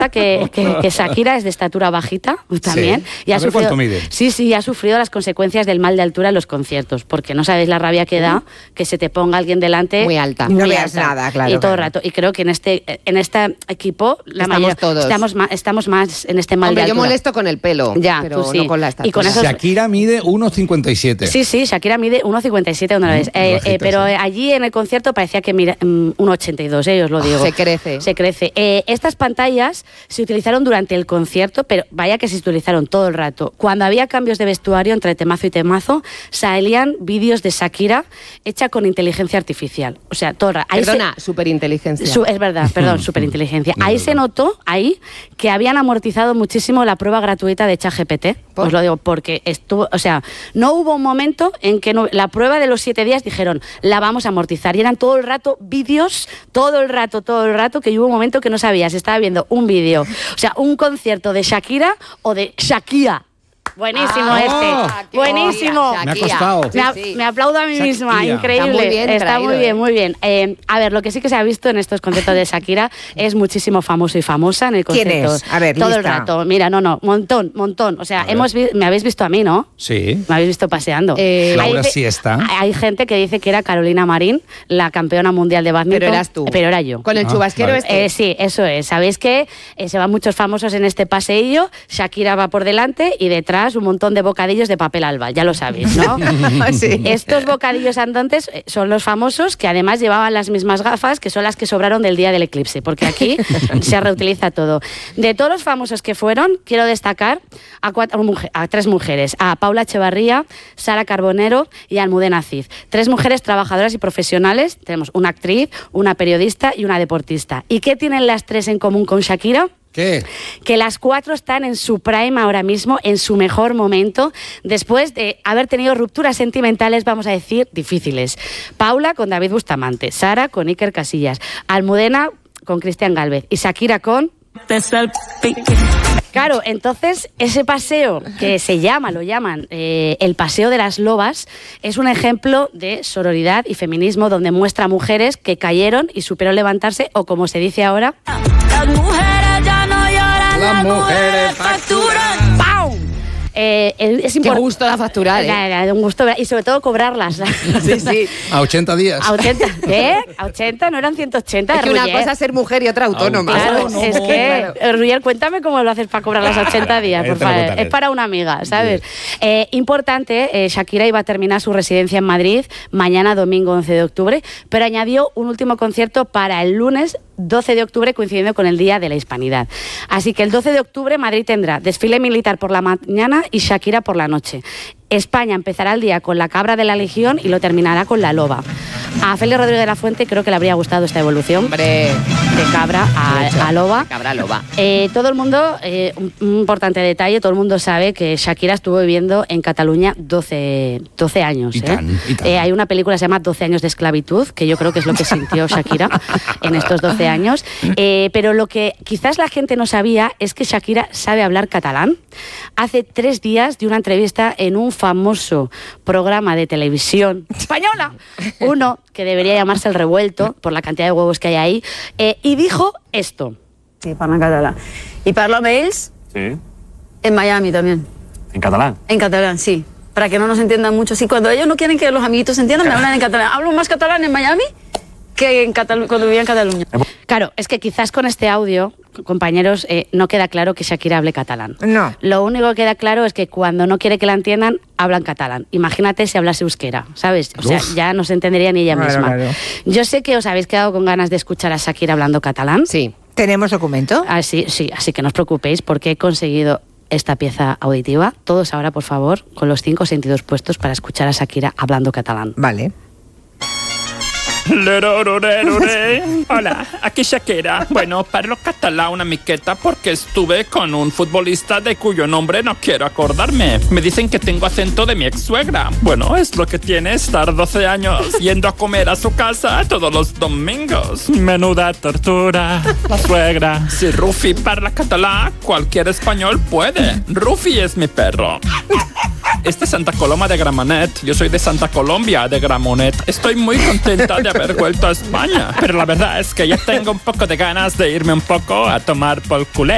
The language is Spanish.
que Shakira es de estatura bajita también. Sí. Y a ver cuánto mide. Sí, ha sufrido las consecuencias del mal de altura en los conciertos, porque no sabéis la rabia que da que se te ponga alguien delante muy alta. No veas nada, claro. Y todo el rato. Y creo que en este equipo estamos más en este mal de altura. Yo molesto con el pelo, pero no con la estatura. Y con Shakira mide 1,57. Sí, Shakira mide 1,57 una vez. Pero allí en el concierto parecía que mide 1,82, os lo digo. Se crece. Estas pantallas se utilizaron durante el concierto, pero vaya que se utilizaron todo el rato. Cuando había cambios de vestuario entre temazo y temazo, salían vídeos de Shakira hecha con inteligencia artificial. O sea, todo el rato. Perdona, superinteligencia. Es verdad, perdón, superinteligencia. Ahí se notó, que habían amortizado muchísimo la prueba gratuita de ChatGPT. Os lo digo, porque no hubo un momento en que la prueba de los 7 días dijeron, la vamos a amortizar. Y eran todo el rato vídeos, todo el rato, que hubo un momento que no sabías, estaba viendo un vídeo, o sea, un concierto de Shakira o de Shakira. Buenísimo buenísimo. Me ha costado. Me aplaudo a mí misma, increíble. Está muy bien. A ver, lo que sí que se ha visto en estos conciertos de Shakira es muchísimo famoso y famosa en el concierto. ¿Quién es? A ver, todo lista. el rato. Mira, montón. O sea, me habéis visto a mí, ¿no? Sí. Me habéis visto paseando. Laura sí está. Hay gente que dice que era Carolina Marín, la campeona mundial de bádminton. Pero eras tú. Pero era yo. Con el chubasquero vale. Sí, eso es. Sabéis que se van muchos famosos en este paseillo. Shakira va por delante y detrás un montón de bocadillos de papel alba, ya lo sabéis, ¿no? Sí. Estos bocadillos andantes son los famosos que además llevaban las mismas gafas que son las que sobraron del día del eclipse, porque aquí se reutiliza todo. De todos los famosos que fueron, quiero destacar a 3 mujeres, a Paula Echevarría, Sara Carbonero y Almudena Cid. 3 mujeres trabajadoras y profesionales, tenemos una actriz, una periodista y una deportista. ¿Y qué tienen las 3 en común con Shakira? ¿Qué? Que las 4 están en su prime ahora mismo, en su mejor momento, después de haber tenido rupturas sentimentales, vamos a decir, difíciles. Paula con David Bustamante, Sara con Iker Casillas, Almudena con Cristian Gálvez y Shakira con... Claro, entonces ese paseo que lo llaman el paseo de las lobas, es un ejemplo de sororidad y feminismo donde muestra a mujeres que cayeron y supieron levantarse, o como se dice ahora... Las mujeres ya no lloran, las mujeres facturan. ¡Pau! Es Qué gusto da facturar, un gusto, y sobre todo cobrarlas. Sí. A 80 días. ¿A 80? ¿Qué? ¿A 80? ¿No eran 180? Es que una cosa es ser mujer y otra autónoma. Claro, es que, Ruyer, cuéntame cómo lo haces para cobrar las 80 días, por favor. Es para una amiga, ¿sabes? Importante, Shakira iba a terminar su residencia en Madrid mañana, domingo 11 de octubre, pero añadió un último concierto para el lunes 12 de octubre, coincidiendo con el Día de la Hispanidad. Así que el 12 de octubre Madrid tendrá desfile militar por la mañana y Shakira por la noche. España empezará el día con la cabra de la Legión y lo terminará con la loba. A Félix Rodríguez de la Fuente creo que le habría gustado esta evolución. Hombre, de cabra a loba. De cabra a loba. Todo el mundo, un importante detalle, todo el mundo sabe que Shakira estuvo viviendo en Cataluña 12 años. Y tan. Hay una película que se llama 12 años de esclavitud, que yo creo que es lo que sintió Shakira en estos 12 años. Pero lo que quizás la gente no sabía es que Shakira sabe hablar catalán. Hace 3 días de una entrevista en un famoso programa de televisión española, uno que debería llamarse El Revuelto, por la cantidad de huevos que hay ahí, y dijo esto. Sí, parla en catalán. ¿Y parlo amb ells? Sí. En Miami también. ¿En catalán? En catalán, sí. Para que no nos entiendan mucho. Sí, cuando ellos no quieren que los amiguitos se entiendan, me hablan en catalán. Hablo más catalán en Miami que cuando vivía en Cataluña. Claro, es que quizás con este audio, compañeros, no queda claro que Shakira hable catalán. No. Lo único que queda claro es que cuando no quiere que la entiendan, hablan catalán. Imagínate si hablase euskera, ¿sabes? O sea, ya no se entendería ni ella misma. Claro. Yo sé que os habéis quedado con ganas de escuchar a Shakira hablando catalán. Sí. ¿Tenemos documento? Sí, así que no os preocupéis porque he conseguido esta pieza auditiva. Todos ahora, por favor, con los 5 sentidos puestos para escuchar a Shakira hablando catalán. Vale. Hola, aquí Shakira. Bueno, parlo catalán una miqueta porque estuve con un futbolista de cuyo nombre no quiero acordarme. Me dicen que tengo acento de mi ex suegra. Bueno, es lo que tiene estar 12 años yendo a comer a su casa todos los domingos. Menuda tortura, la suegra. Si Rufi parla catalán, cualquier español puede. Rufi es mi perro. Esta es Santa Coloma de Gramenet. Yo soy de Santa Colombia de Gramonet. Estoy muy contenta de haber vuelto a España. Pero la verdad es que ya tengo un poco de ganas de irme un poco a tomar por culé.